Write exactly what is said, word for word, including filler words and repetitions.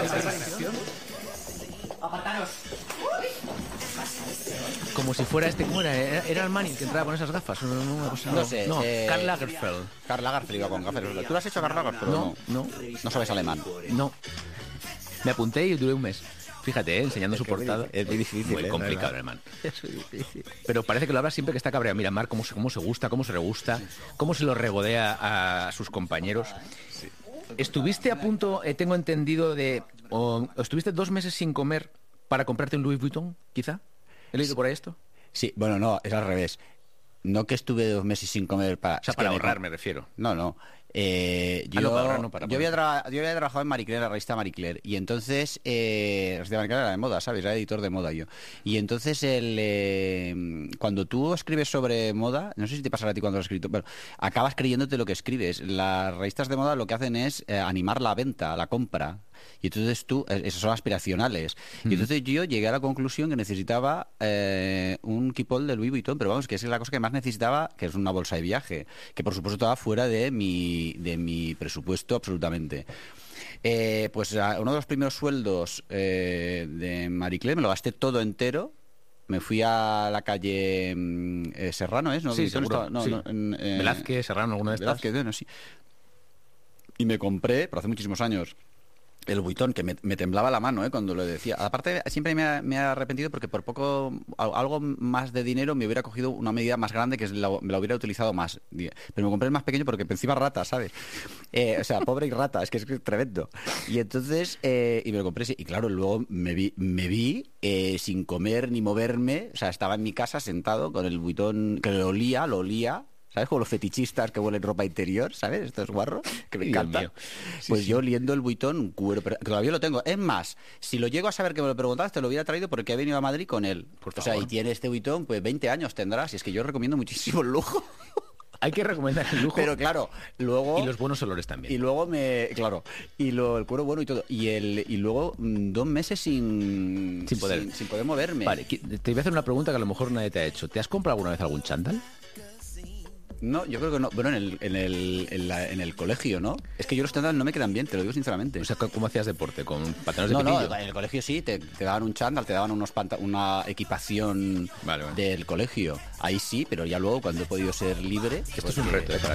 Apartaros. Como si fuera este, ¿cómo era? Era, era el Manning que entraba con esas gafas. No, no, no, no, No sé, No, eh, Karl Lagerfeld. Karl Lagerfeld iba con gafas. ¿Tú lo has hecho, Karl Lagerfeld? No, no, No sabes alemán. no. Me apunté y duré un mes. Fíjate, ¿eh? Enseñando su portada. Es muy difícil. Muy ¿eh? complicado, ¿Verdad? hermano. Es muy difícil. Pero parece que lo habla siempre que está cabreado. Mira, Mar, cómo se, cómo se gusta, cómo se regusta, cómo se lo regodea a sus compañeros. ¿Estuviste a punto, eh, tengo entendido, de... O, ¿estuviste dos meses sin comer para comprarte un Louis Vuitton, quizá? ¿He leído por ahí esto? Sí, bueno, no, es al revés. No que estuve dos meses sin comer para... O sea, es para que me- ahorrar, me refiero. No, no. Eh, yo, Ah, no, para ahorrar, no, para yo, había poner. tra- yo había trabajado en Marie Claire, la revista Marie Claire, y entonces, eh, la revista Marie Claire era de moda, ¿sabes? Era editor de moda yo. Y entonces, el, eh, cuando tú escribes sobre moda, no sé si te pasará a ti cuando lo has escrito, pero acabas creyéndote lo que escribes. Las revistas de moda lo que hacen es eh, animar la venta, la compra. Y entonces tú, eh, esas son aspiracionales. Y entonces yo llegué a la conclusión que necesitaba eh, un kipol de Louis Vuitton, pero vamos, que es la cosa que más necesitaba, que es una bolsa de viaje, que por supuesto estaba fuera de mi, de mi presupuesto absolutamente. Eh, pues a- uno de los primeros sueldos eh, de Marie Claire me lo gasté todo entero. Me fui a la calle mm, eh, Serrano, ¿es? ¿No? Sí, Vuitton seguro, estaba- no, sí. no, en, eh, Velázquez, Serrano, alguna de estas. Velázquez, bueno, sí. Y me compré, pero hace muchísimos años, el Vuitton, que me, me temblaba la mano, ¿eh? Cuando lo decía. Aparte, siempre me ha, me ha arrepentido porque por poco, al- algo más de dinero, me hubiera cogido una medida más grande que es la, me la hubiera utilizado más. Di- Pero me compré el más pequeño porque encima rata, ¿sabes? Eh, o sea, pobre y rata, es que es tremendo. Y entonces, eh, y me lo compré, sí. Y claro, luego me vi, me vi eh, sin comer ni moverme. O sea, estaba en mi casa sentado con el Vuitton, que lo olía, lo olía. ¿Sabes? Como los fetichistas que huelen ropa interior, ¿sabes? Estos guarros, que me Dios encanta. mío. Pues yo oliendo el Vuitton, un cuero, pero todavía lo tengo. Es más, si lo llego a saber que me lo preguntabas, te lo hubiera traído porque he venido a Madrid con él. Por O sea, favor. y tiene este Vuitton, pues veinte años tendrás. Y es que yo recomiendo muchísimo el lujo. Hay que recomendar el lujo Pero claro, luego... y los buenos olores también. Y luego me... Claro. Y lo, el cuero bueno y todo. Y el y luego mm, dos meses sin... Sin poder. Sin, sin poder moverme. Vale, qui- te voy a hacer una pregunta que a lo mejor nadie te ha hecho. ¿Te has comprado alguna vez algún chándal? No, yo creo que no. Bueno, en el, en el, en la- en el colegio, ¿no? Es que yo los chándal no me quedan bien, te lo digo sinceramente. O sea, ¿cómo hacías deporte? ¿Con pantalones No, de no, pitillo? en el colegio sí, te, te daban un chándal, te daban unos panta- una equipación Vale, vale. del colegio. Ahí sí, pero ya luego cuando he podido ser libre... Esto pues, es un eh, reto, ¿eh? Para